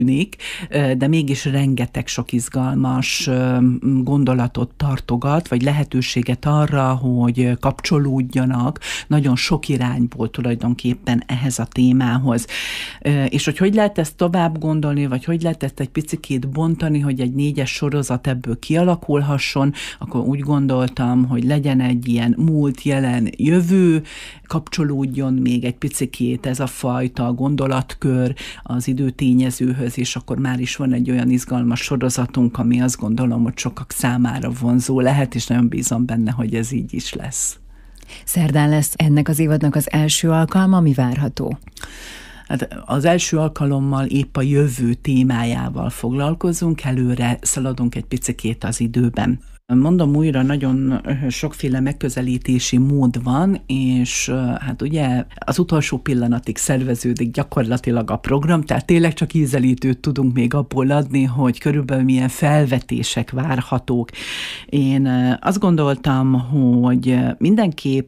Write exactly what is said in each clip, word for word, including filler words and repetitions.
tűnik, de mégis rengeteg sok izgalmas gondolatot tartogat, vagy lehetőséget arra, hogy kapcsolódjanak nagyon sok irányból tulajdonképpen ehhez a témához. És hogy hogy lehet ezt tovább gondolni, vagy hogy lehet ezt egy picikét bontani, hogy egy négyes sorozat ebből kialakulhasson, akkor úgy gondoltam, hogy legyen egy ilyen múlt, jelen, jövő, kapcsolódjon még egy picikét ez a fajta gondolatkör az időtényezőhöz, és akkor már is van egy olyan izgalmas sorozatunk, ami azt gondolom, hogy sokak számára vonzó lehet, és nagyon bízom benne, hogy ez így is lesz. Szerdán lesz ennek az évadnak az első alkalma, mi várható? Hát az első alkalommal épp a jövő témájával foglalkozunk, előre szaladunk egy picikét az időben. Mondom újra, nagyon sokféle megközelítési mód van, és hát ugye az utolsó pillanatig szerveződik gyakorlatilag a program, tehát tényleg csak ízelítőt tudunk még abból adni, hogy körülbelül milyen felvetések várhatók. Én azt gondoltam, hogy mindenképp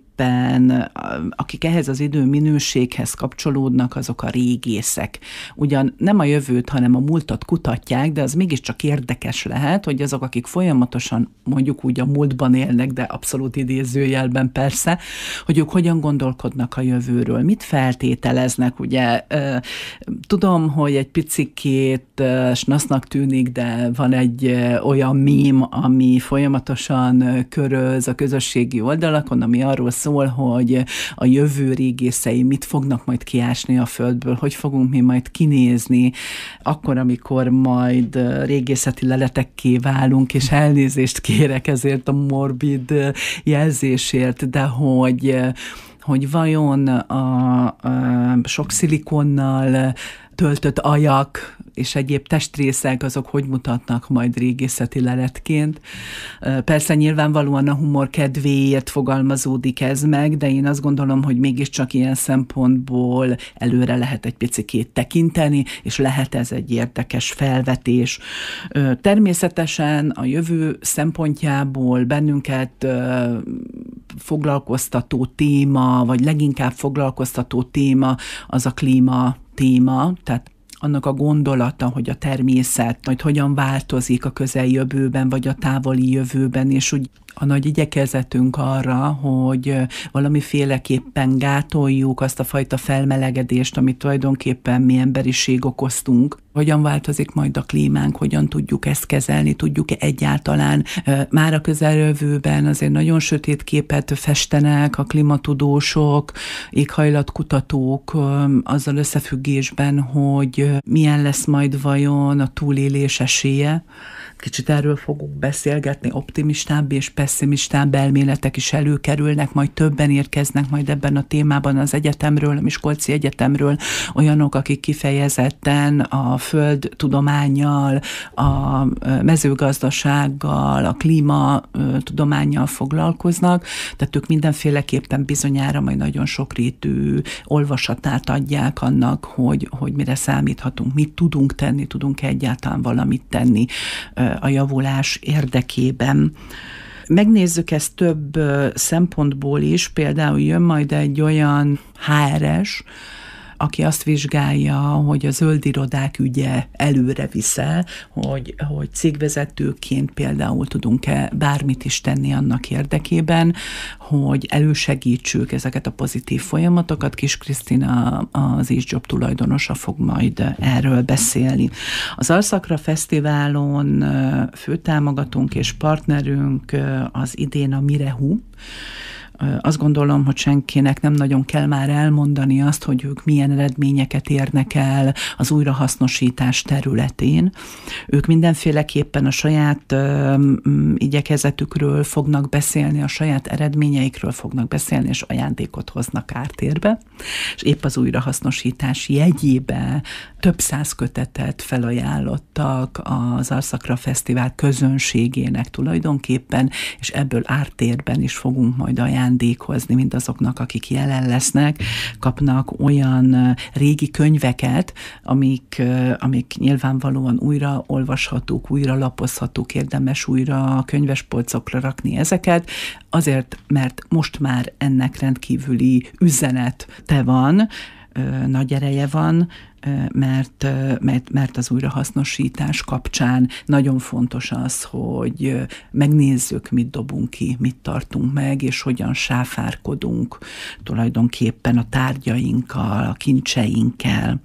akik ehhez az időminőséghez kapcsolódnak, azok a régészek. Ugyan nem a jövőt, hanem a múltat kutatják, de az mégiscsak érdekes lehet, hogy azok, akik folyamatosan mondjuk úgy a múltban élnek, de abszolút idézőjelben persze, hogy ők hogyan gondolkodnak a jövőről, mit feltételeznek, ugye tudom, hogy egy picikét snasznak tűnik, de van egy olyan mím, ami folyamatosan köröz a közösségi oldalakon, ami arról szól, hogy a jövő régészei mit fognak majd kiásni a földből, hogy fogunk mi majd kinézni, akkor, amikor majd régészeti leletekké válunk, és elnézést kérek ezért a morbid jelzésért, de hogy, hogy vajon a, a sok szilikonnal töltött ajak és egyéb testrészek, azok hogy mutatnak majd régészeti leletként. Persze nyilvánvalóan a humor kedvéért fogalmazódik ez meg, de én azt gondolom, hogy mégiscsak ilyen szempontból előre lehet egy picikét tekinteni, és lehet ez egy érdekes felvetés. Természetesen a jövő szempontjából bennünket foglalkoztató téma, vagy leginkább foglalkoztató téma az a klíma téma, tehát annak a gondolata, hogy a természet majd hogyan változik a közeljövőben, vagy a távoli jövőben, és úgy a nagy igyekezetünk arra, hogy valamiféleképpen gátoljuk azt a fajta felmelegedést, amit tulajdonképpen mi emberiség okoztunk. Hogyan változik majd a klímánk, hogyan tudjuk ezt kezelni, tudjuk-e egyáltalán már a közeljövőben azért nagyon sötét képet festenek a klimatudósok, éghajlatkutatók azzal összefüggésben, hogy milyen lesz majd vajon a túlélés esélye. Kicsit erről fogunk beszélgetni, optimistább és pesszimistább elméletek is előkerülnek, majd többen érkeznek majd ebben a témában az egyetemről, a Miskolci Egyetemről, olyanok, akik kifejezetten a földtudománnyal, a mezőgazdasággal, a klímatudománnyal foglalkoznak, tehát ők mindenféleképpen bizonyára majd nagyon sokrétű olvasatát adják annak, hogy, hogy mire számíthatunk, mit tudunk tenni, tudunk egyáltalán valamit tenni a javulás érdekében. Megnézzük ezt több szempontból is, például jön majd egy olyan há er es, aki azt vizsgálja, hogy a zöld irodák ügye előre viszel, hogy, hogy cégvezetőként például tudunk-e bármit is tenni annak érdekében, hogy elősegítsük ezeket a pozitív folyamatokat. Kis Krisztina, az ISJOB tulajdonosa fog majd erről beszélni. Az Alszakra Fesztiválon főtámogatónk és partnerünk az idén a Mirehu. Azt gondolom, hogy senkinek nem nagyon kell már elmondani azt, hogy ők milyen eredményeket érnek el az újrahasznosítás területén. Ők mindenféleképpen a saját ö, igyekezetükről fognak beszélni, a saját eredményeikről fognak beszélni, és ajándékot hoznak ártérbe. És épp az újrahasznosítás jegyébe több száz kötetet felajánlottak az Alszakra Fesztivál közönségének tulajdonképpen, és ebből ártérben is fogunk majd ajándékozni mindazoknak, akik jelen lesznek, kapnak olyan régi könyveket, amik, amik nyilvánvalóan újra olvashatók, újra lapozhatók, érdemes újra a könyvespolcokra rakni ezeket, azért, mert most már ennek rendkívüli üzenete van, nagy ereje van, mert, mert, mert az újrahasznosítás kapcsán nagyon fontos az, hogy megnézzük, mit dobunk ki, mit tartunk meg, és hogyan sáfárkodunk tulajdonképpen a tárgyainkkal, a kincseinkkel.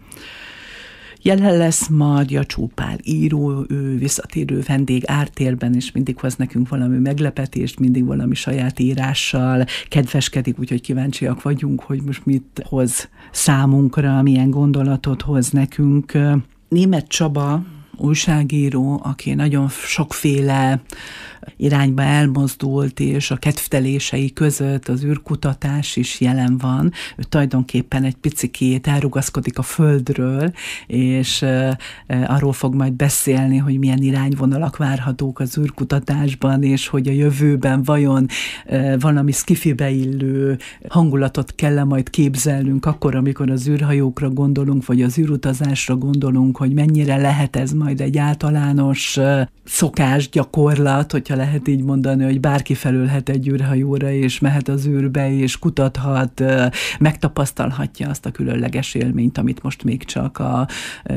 Jelen lesz majd Jacsó Pál író, ő visszatérő vendég Ártérben, és mindig hoz nekünk valami meglepetést, mindig valami saját írással kedveskedik, úgyhogy kíváncsiak vagyunk, hogy most mit hoz számunkra, milyen gondolatot hoz nekünk. Németh Csaba, újságíró, aki nagyon sokféle irányba elmozdult, és a kedvtelései között az űrkutatás is jelen van. Ő tulajdonképpen egy picikét elrugaszkodik a Földről, és arról fog majd beszélni, hogy milyen irányvonalak várhatók az űrkutatásban, és hogy a jövőben vajon valami szkifibe illő hangulatot kell majd képzelnünk akkor, amikor az űrhajókra gondolunk, vagy az űrutazásra gondolunk, hogy mennyire lehet ez majd egy általános szokás, gyakorlat, hogyha lehet így mondani, hogy bárki felülhet egy űrhajóra, és mehet az űrbe, és kutathat, megtapasztalhatja azt a különleges élményt, amit most még csak a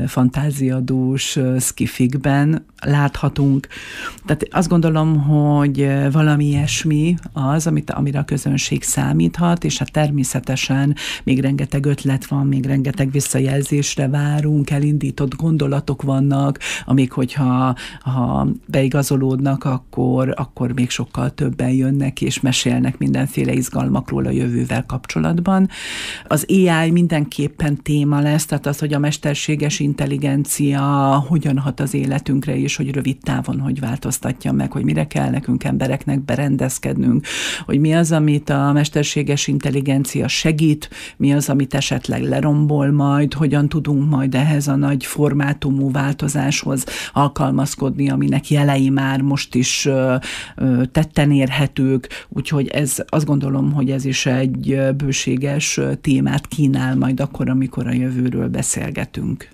fantáziadús skifikben láthatunk. Tehát azt gondolom, hogy valami ilyesmi az, amit, amire a közönség számíthat, és hát természetesen még rengeteg ötlet van, még rengeteg visszajelzésre várunk, elindított gondolatok vannak, amik hogyha ha beigazolódnak, akkor, akkor még sokkal többen jönnek, és mesélnek mindenféle izgalmakról a jövővel kapcsolatban. Az á i mindenképpen téma lesz, tehát az, hogy a mesterséges intelligencia hogyan hat az életünkre, és hogy rövid távon hogy változtatja meg, hogy mire kell nekünk embereknek berendezkednünk, hogy mi az, amit a mesterséges intelligencia segít, mi az, amit esetleg lerombol majd, hogyan tudunk majd ehhez a nagy formátumú változáshoz alkalmazkodni, aminek jelei már most is ö, ö, tetten érhetők, úgyhogy ez, azt gondolom, hogy ez is egy bőséges témát kínál majd akkor, amikor a jövőről beszélgetünk.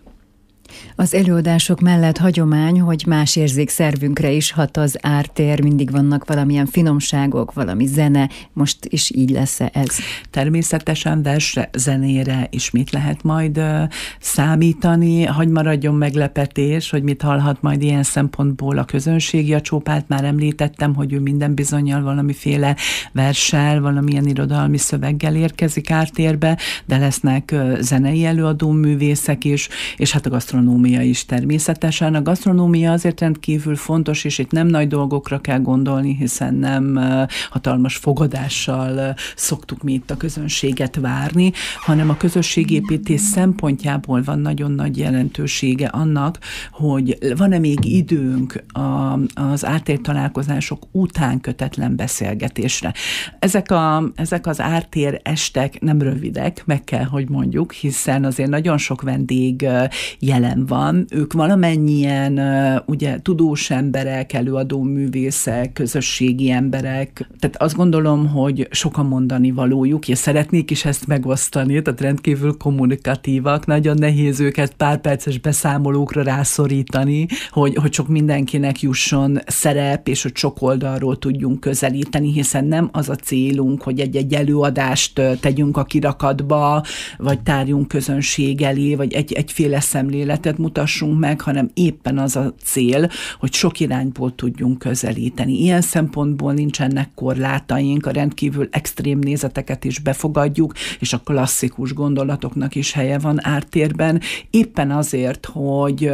Az előadások mellett hagyomány, hogy más érzékszervünkre is hat az ártér, mindig vannak valamilyen finomságok, valami zene, most is így lesz-e ez? Természetesen versre, zenére ismét lehet majd uh, számítani, hagy maradjon meglepetés, hogy mit hallhat majd ilyen szempontból a közönség. Jacsó Pált már említettem, hogy ő minden bizonnyal valamiféle verssel, valamilyen irodalmi szöveggel érkezik ártérbe, de lesznek uh, zenei előadó művészek is, és hát a gasztronómia is természetesen. A gasztronómia azért rendkívül fontos, és itt nem nagy dolgokra kell gondolni, hiszen nem hatalmas fogadással szoktuk mi itt a közönséget várni, hanem a közösségépítés szempontjából van nagyon nagy jelentősége annak, hogy van-e még időnk a, az ártér találkozások után kötetlen beszélgetésre. Ezek, a, ezek az ártér estek nem rövidek, meg kell, hogy mondjuk, hiszen azért nagyon sok vendég jelen van. Ők valamennyien ugye tudós emberek, előadó művészek, közösségi emberek. Tehát azt gondolom, hogy sokan mondani valójuk, és szeretnék is ezt megosztani, tehát rendkívül kommunikatívak, nagyon nehéz őket pár perces beszámolókra rászorítani, hogy, hogy sok mindenkinek jusson szerep, és hogy sok oldalról tudjunk közelíteni, hiszen nem az a célunk, hogy egy-egy előadást tegyünk a kirakatba, vagy tárjunk közönség elé, vagy egy, egyféle szemléletet mutassunk meg, hanem éppen az a cél, hogy sok irányból tudjunk közelíteni. Ilyen szempontból nincsenek korlátaink, a rendkívül extrém nézeteket is befogadjuk, és a klasszikus gondolatoknak is helye van ártérben, éppen azért, hogy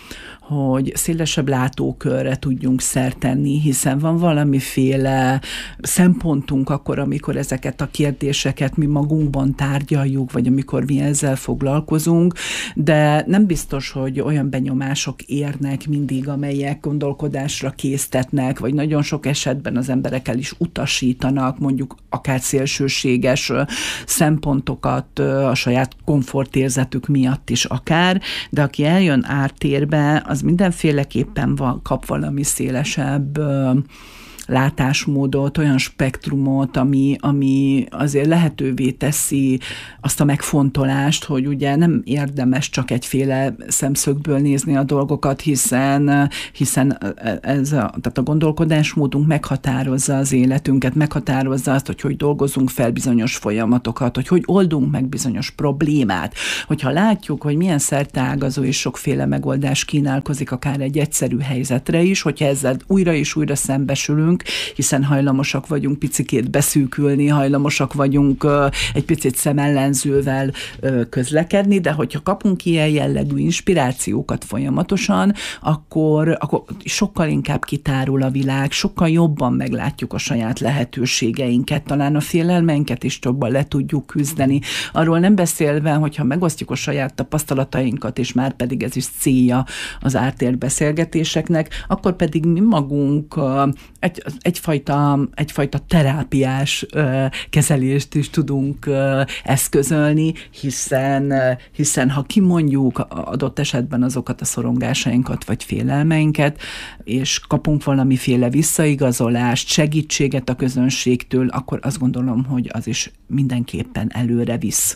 hogy szélesebb látókörre tudjunk szert tenni, hiszen van valamiféle szempontunk akkor, amikor ezeket a kérdéseket mi magunkban tárgyaljuk, vagy amikor mi ezzel foglalkozunk, de nem biztos, hogy olyan benyomások érnek mindig, amelyek gondolkodásra késztetnek, vagy nagyon sok esetben az emberek el is utasítanak, mondjuk akár szélsőséges szempontokat a saját komfortérzetük miatt is akár, de aki eljön ártérbe, az mindenféleképpen van, kap valami szélesebb látásmódot, olyan spektrumot, ami, ami azért lehetővé teszi azt a megfontolást, hogy ugye nem érdemes csak egyféle szemszögből nézni a dolgokat, hiszen, hiszen ez a, tehát a gondolkodásmódunk meghatározza az életünket, meghatározza azt, hogy hogy dolgozunk fel bizonyos folyamatokat, hogy hogy oldunk meg bizonyos problémát. Hogyha látjuk, hogy milyen szerteágazó és sokféle megoldás kínálkozik akár egy egyszerű helyzetre is, hogyha ezzel újra és újra szembesülünk, hiszen hajlamosak vagyunk picikét beszűkülni, hajlamosak vagyunk uh, egy picit szemellenzővel uh, közlekedni, de hogyha kapunk ilyen jellegű inspirációkat folyamatosan, akkor, akkor sokkal inkább kitárul a világ, sokkal jobban meglátjuk a saját lehetőségeinket, talán a félelmeinket is jobban le tudjuk küzdeni. Arról nem beszélve, hogyha megosztjuk a saját tapasztalatainkat, és már pedig ez is célja az ártérbeszélgetéseknek, akkor pedig mi magunk egy, egyfajta, egyfajta terápiás kezelést is tudunk eszközölni, hiszen, hiszen ha kimondjuk adott esetben azokat a szorongásainkat vagy félelmeinket, és kapunk valamiféle visszaigazolást, segítséget a közönségtől, akkor azt gondolom, hogy az is mindenképpen előre visz.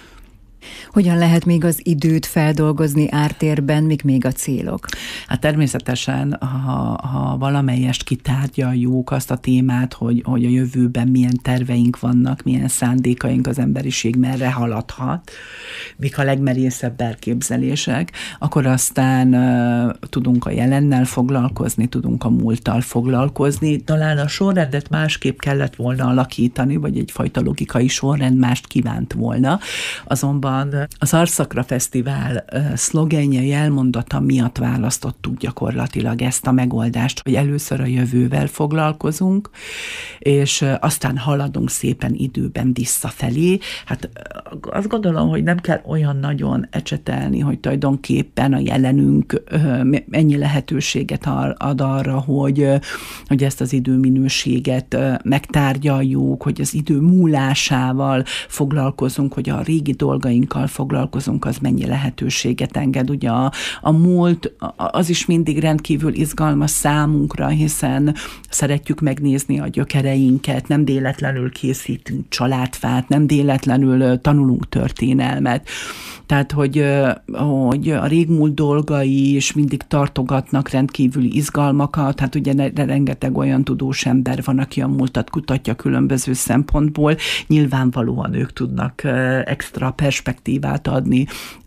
Hogyan lehet még az időt feldolgozni ártérben, mik még a célok? Hát természetesen, ha, ha valamelyest kitárgyaljuk azt a témát, hogy, hogy a jövőben milyen terveink vannak, milyen szándékaink, az emberiség merre haladhat, mik a legmerészebb elképzelések, akkor aztán uh, tudunk a jelennel foglalkozni, tudunk a múlttal foglalkozni. Talán a sorrendet másképp kellett volna alakítani, vagy egyfajta logikai sorrend mást kívánt volna. Azonban az Arszakra Fesztivál szlogenje, elmondata miatt választottuk gyakorlatilag ezt a megoldást, hogy először a jövővel foglalkozunk, és aztán haladunk szépen időben visszafelé. Hát azt gondolom, hogy nem kell olyan nagyon ecsetelni, hogy tulajdonképpen a jelenünk ennyi lehetőséget ad arra, hogy, hogy ezt az időminőséget megtárgyaljuk, hogy az idő múlásával foglalkozunk, hogy a régi dolgaink foglalkozunk, az mennyi lehetőséget enged. Ugye a, a múlt az is mindig rendkívül izgalmas számunkra, hiszen szeretjük megnézni a gyökereinket, nem véletlenül készítünk családfát, nem véletlenül tanulunk történelmet. Tehát, hogy, hogy a régmúlt dolgai is mindig tartogatnak rendkívüli izgalmakat, hát ugye rengeteg olyan tudós ember van, aki a múltat kutatja különböző szempontból, nyilvánvalóan ők tudnak extra perspektívát adni.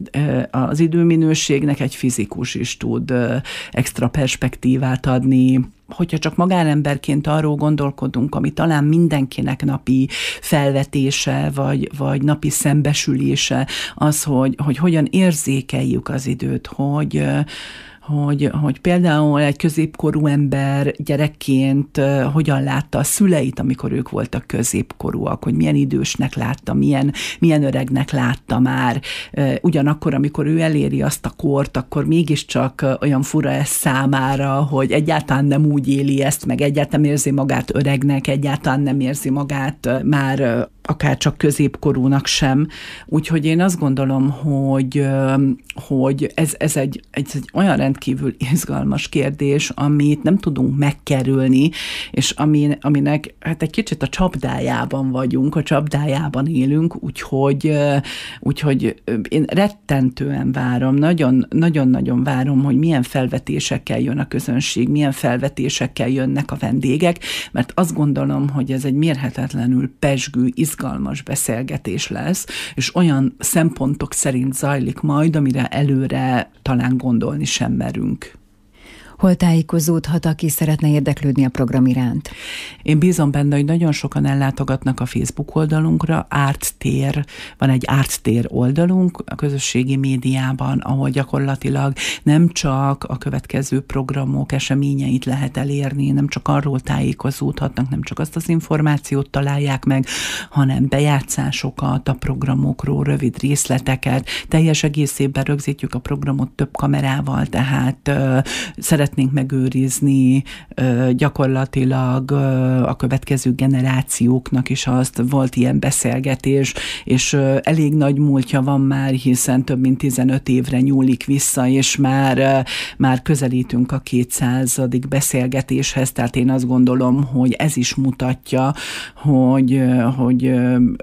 Az időminőségnek egy fizikus is tud extra perspektívát adni. Hogyha csak magánemberként arról gondolkodunk, ami talán mindenkinek napi felvetése, vagy, vagy napi szembesülése, az, hogy, hogy hogyan érzékeljük az időt, hogy Hogy, hogy például egy középkorú ember gyerekként uh, hogyan látta a szüleit, amikor ők voltak középkorúak, hogy milyen idősnek látta, milyen, milyen öregnek látta már. Uh, ugyanakkor, amikor ő eléri azt a kort, akkor mégiscsak uh, olyan fura ez számára, hogy egyáltalán nem úgy éli ezt, meg egyáltalán érzi magát öregnek, egyáltalán nem érzi magát uh, már uh, akár csak középkorúnak sem. Úgyhogy én azt gondolom, hogy, hogy ez, ez, egy, ez egy olyan rendkívül izgalmas kérdés, amit nem tudunk megkerülni, és ami, aminek hát egy kicsit a csapdájában vagyunk, a csapdájában élünk, úgyhogy, úgyhogy én rettentően várom, nagyon, nagyon-nagyon várom, hogy milyen felvetésekkel jön a közönség, milyen felvetésekkel jönnek a vendégek, mert azt gondolom, hogy ez egy mérhetetlenül pezsgő, izgalmas beszélgetés lesz, és olyan szempontok szerint zajlik majd, amire előre talán gondolni sem merünk. Hol tájékozódhat, aki szeretne érdeklődni a program iránt? Én bízom benne, hogy nagyon sokan ellátogatnak a Facebook oldalunkra, Árttér, van egy Árttér oldalunk a közösségi médiában, ahol gyakorlatilag nem csak a következő programok eseményeit lehet elérni, nem csak arról tájékozódhatnak, nem csak azt az információt találják meg, hanem bejátszásokat a programokról, rövid részleteket, teljes egészében rögzítjük a programot több kamerával, tehát uh, szeret szeretnénk megőrizni gyakorlatilag a következő generációknak is azt, volt ilyen beszélgetés, és elég nagy múltja van már, hiszen több mint tizenöt évre nyúlik vissza, és már, már közelítünk a kétszázadik beszélgetéshez, tehát én azt gondolom, hogy ez is mutatja, hogy, hogy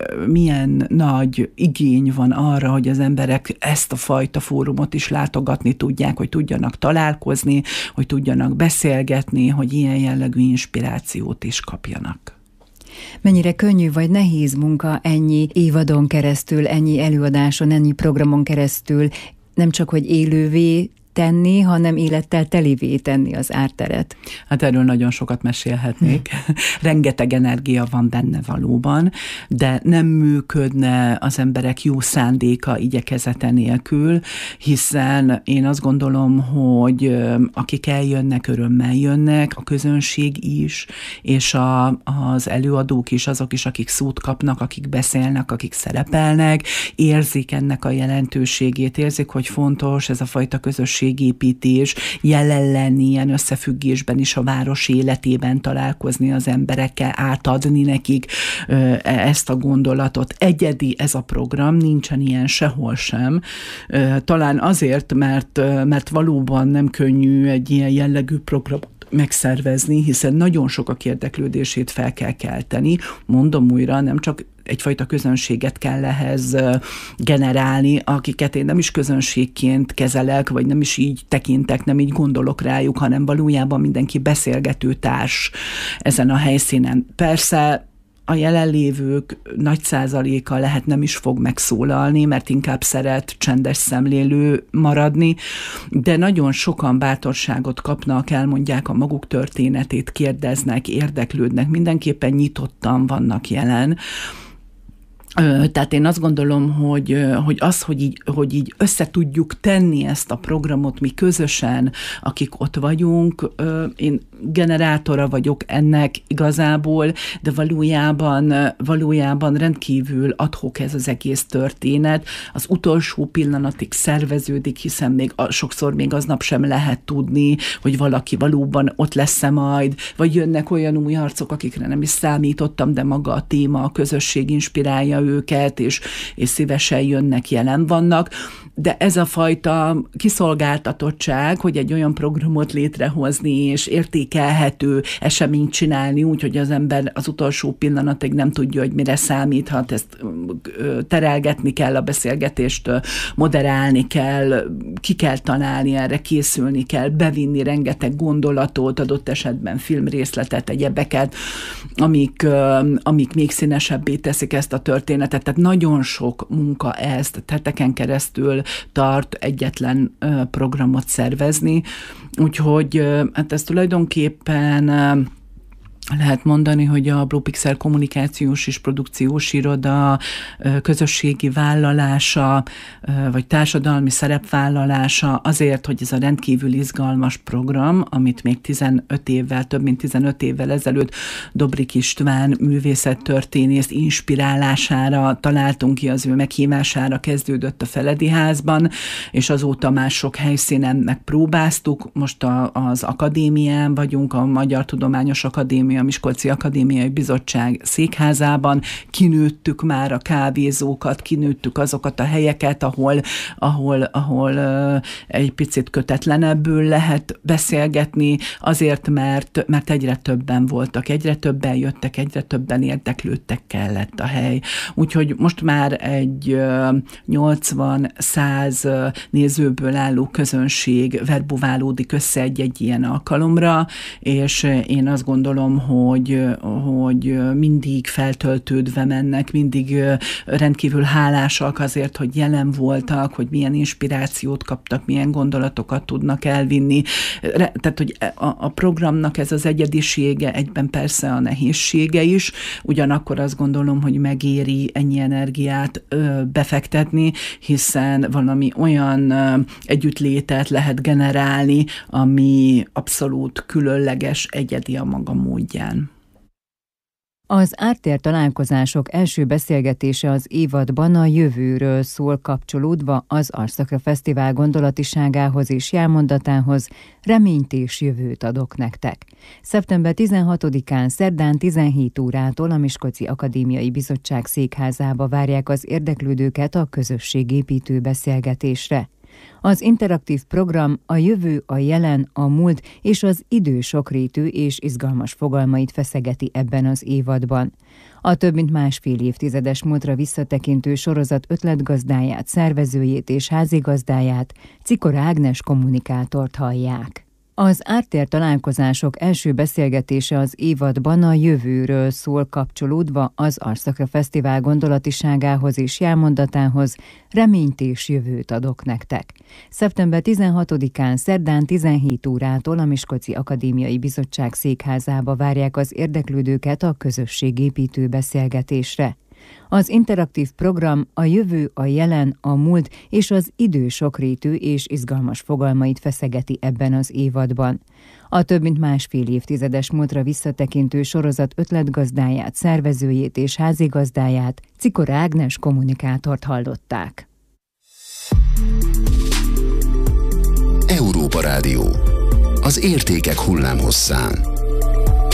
milyen nagy igény van arra, hogy az emberek ezt a fajta fórumot is látogatni tudják, hogy tudjanak találkozni, hogy tudjanak beszélgetni, hogy ilyen jellegű inspirációt is kapjanak. Mennyire könnyű vagy nehéz munka ennyi évadon keresztül, ennyi előadáson, ennyi programon keresztül, nem csak hogy élővé tenni, hanem élettel telivé tenni az árteret? Hát erről nagyon sokat mesélhetnék. Hmm. Rengeteg energia van benne valóban, de nem működne az emberek jó szándéka, igyekezete nélkül, hiszen én azt gondolom, hogy akik eljönnek, örömmel jönnek, a közönség is, és a, az előadók is, azok is, akik szót kapnak, akik beszélnek, akik szerepelnek, érzik ennek a jelentőségét, érzik, hogy fontos ez a fajta közösségépítés, jelen lenni ilyen összefüggésben is a város életében, találkozni az emberekkel, átadni nekik ezt a gondolatot. Egyedi ez a program, nincsen ilyen sehol sem. Talán azért, mert, mert valóban nem könnyű egy ilyen jellegű program megszervezni, hiszen nagyon sokak érdeklődését fel kell kelteni. Mondom újra, nem csak egyfajta közönséget kell ehhez generálni, akiket én nem is közönségként kezelek, vagy nem is így tekintek, nem így gondolok rájuk, hanem valójában mindenki beszélgető társ ezen a helyszínen. Persze a jelenlévők nagy százaléka lehet nem is fog megszólalni, mert inkább szeret csendes szemlélő maradni, de nagyon sokan bátorságot kapnak, elmondják a maguk történetét, kérdeznek, érdeklődnek, mindenképpen nyitottan vannak jelen. Tehát én azt gondolom, hogy, hogy az, hogy így, hogy így össze tudjuk tenni ezt a programot mi közösen, akik ott vagyunk, én generátora vagyok ennek igazából, de valójában, valójában rendkívül ad hoc ez az egész történet. Az utolsó pillanatig szerveződik, hiszen még sokszor még aznap sem lehet tudni, hogy valaki valóban ott lesz-e majd, vagy jönnek olyan új arcok, akikre nem is számítottam, de maga a téma, a közösség inspirálja őket, és, és szívesen jönnek, jelen vannak. De ez a fajta kiszolgáltatottság, hogy egy olyan programot létrehozni, és értékelhető eseményt csinálni, úgyhogy az ember az utolsó pillanatig nem tudja, hogy mire számíthat, ezt terelgetni kell a beszélgetést, moderálni kell, ki kell találni, erre készülni kell, bevinni rengeteg gondolatot, adott esetben filmrészletet, egyebeket, amik, amik még színesebbé teszik ezt a történetet. Tehát nagyon sok munka ezt, heteken keresztül tart egyetlen programot szervezni, úgyhogy hát ez tulajdonképpen lehet mondani, hogy a Blue Pixel kommunikációs és produkciós iroda közösségi vállalása, vagy társadalmi szerepvállalása azért, hogy ez a rendkívül izgalmas program, amit még tizenöt évvel, több mint tizenöt évvel ezelőtt Dobrik István művészettörténész inspirálására találtunk ki, az ő meghívására kezdődött a Feledi Házban, és azóta már sok helyszínen megpróbáztuk. Most a, az akadémián vagyunk, a Magyar Tudományos Akadémia, a Miskolci Akadémiai Bizottság székházában, kinőttük már a kávézókat, kinőttük azokat a helyeket, ahol, ahol, ahol uh, egy picit kötetlenebbül lehet beszélgetni, azért, mert, mert egyre többen voltak, egyre többen jöttek, egyre többen érdeklődtek, kellett a hely. Úgyhogy most már egy uh, nyolcvan-száz uh, nézőből álló közönség verbuválódik össze egy-egy ilyen alkalomra, és én azt gondolom, hogy, hogy mindig feltöltődve mennek, mindig rendkívül hálásak azért, hogy jelen voltak, hogy milyen inspirációt kaptak, milyen gondolatokat tudnak elvinni. Tehát, hogy a, a programnak ez az egyedisége, egyben persze a nehézsége is, ugyanakkor azt gondolom, hogy megéri ennyi energiát ö, befektetni, hiszen valami olyan ö, együttlétet lehet generálni, ami abszolút különleges, egyedi a maga módján. Az Ártér találkozások első beszélgetése az évadban a jövőről szól, kapcsolódva az Arszakra Fesztivál gondolatiságához és jelmondatához: reményt és jövőt adok nektek. szeptember tizenhatodikán szerdán tizenhét órától a Miskolci Akadémiai Bizottság székházába várják az érdeklődőket a közösségépítő beszélgetésre. Az interaktív program a jövő, a jelen, a múlt és az idő sokrétű és izgalmas fogalmait feszegeti ebben az évadban. A több mint másfél évtizedes múltra visszatekintő sorozat ötletgazdáját, szervezőjét és házigazdáját, Cikora Ágnes kommunikátort hallják. Az Ártér találkozások első beszélgetése az évadban a jövőről szól, kapcsolódva az Arszakra Fesztivál gondolatiságához és jelmondatához: reményt és jövőt adok nektek. szeptember tizenhatodikán szerdán tizenhét órától a Miskolci Akadémiai Bizottság székházába várják az érdeklődőket a közösségépítő beszélgetésre. Az interaktív program a jövő, a jelen, a múlt és az idő sokrétű és izgalmas fogalmait feszegeti ebben az évadban. A több mint másfél évtizedes múltra visszatekintő sorozat ötletgazdáját, szervezőjét és házigazdáját, Cikora Ágnes kommunikátort hallották. Európa Rádió. Az értékek hullámhosszán.